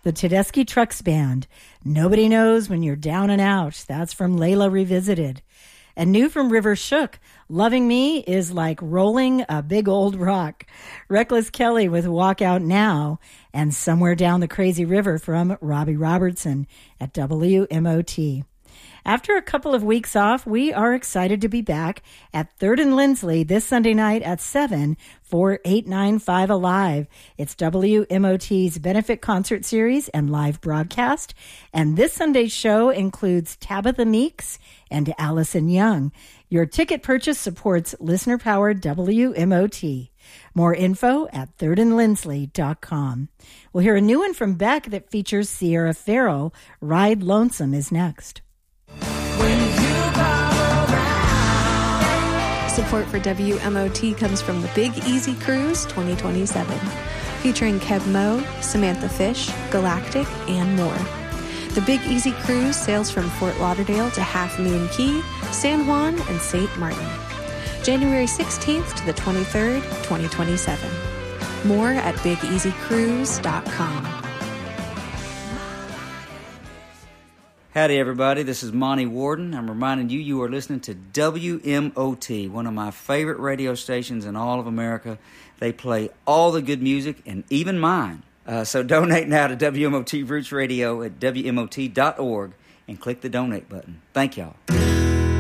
The Tedeschi Trucks Band, Nobody Knows When You're Down and Out. That's from Layla Revisited. And new from River Shook, Loving Me is like rolling a big old rock. Reckless Kelly with Walk Out Now, and Somewhere Down the Crazy River from Robbie Robertson at WMOT. After a couple of weeks off, we are excited to be back at 3rd and Lindsley this Sunday night at 7 for 895 Alive. It's WMOT's benefit concert series and live broadcast. And this Sunday's show includes Tabitha Meeks and Allison Young. Your ticket purchase supports listener-powered WMOT. More info at thirdandlindsley.com. We'll hear a new one from Beck that features Sierra Farrell. Ride Lonesome is next. Support for WMOT comes from the Big Easy Cruise 2027, featuring Kev Moe, Samantha Fish, Galactic, and more. The Big Easy Cruise sails from Fort Lauderdale to Half Moon Cay, San Juan, and St. Martin. January 16th to the 23rd, 2027. More at BigEasyCruise.com. Howdy, everybody. This is Monty Warden. I'm reminding you, you are listening to WMOT, one of my favorite radio stations in all of America. They play all the good music, and even mine. So donate now to WMOT Roots Radio at WMOT.org and click the donate button. Thank y'all.